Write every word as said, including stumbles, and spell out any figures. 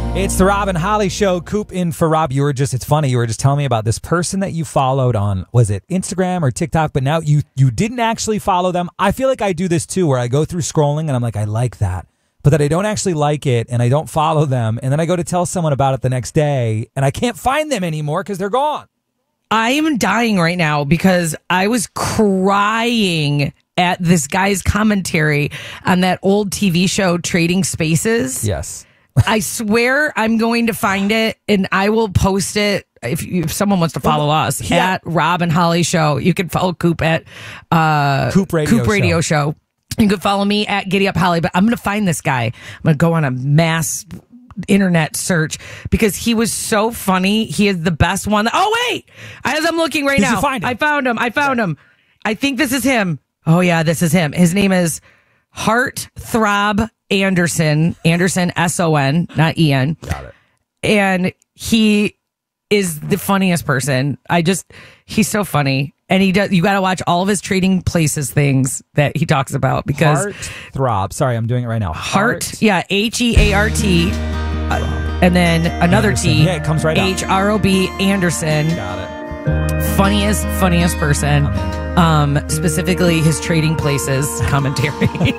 It's the Rob and Holly Show. Coop in for Rob. You were just, it's funny, you were just telling me about this person that you followed on, was it Instagram or TikTok? But now you you didn't actually follow them. I feel like I do this too, where I go through scrolling and I'm like, I like that. But that I don't actually like it and I don't follow them. And then I go to tell someone about it the next day and I can't find them anymore because they're gone. I am dying right now because I was crying at this guy's commentary on that old T V show, Trading Spaces. Yes. I swear I'm going to find it and I will post it. If, if someone wants to follow us yeah. at Rob and Holly Show, you can follow Coop at uh, Coop Radio, Coop Radio Show. Show. You can follow me at Giddy Up Holly, but I'm going to find this guy. I'm going to go on a mass internet search because he was so funny. He is the best one. Oh, wait. As I'm looking right Did now, you find him? I found him. I found yeah. him. I think this is him. Oh, yeah, this is him. His name is Heartthrob Anderson. Anderson, S O N, not E N. Got it. And he is the funniest person. I just, he's so funny. And he does, you got to watch all of his Trading Places things that he talks about because. Heartthrob. Sorry, I'm doing it right now. Heart, Heart. yeah, H E A R T. Uh, and then another Anderson. T. Yeah, it comes right out. H R O B Anderson. Got it. Funniest, funniest person. Um, specifically his Trading Places commentary.